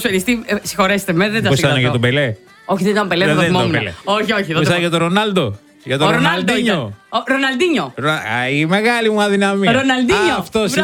ποδοσφαιριστή. Συγχωρέστε με, δεν τα Πώς ήταν συγκρατώ. για τον Πελέ. Όχι, δεν ήταν Πελέ, δεν το θυμόμουν. Όχι, όχι. Πώς ήταν για τον Ρονάλντο. Για τον Ροναλντίνιο. Ροναλντίνιο. Η μεγάλη μου αδυναμία. Ροναλντίνιο. Αυτός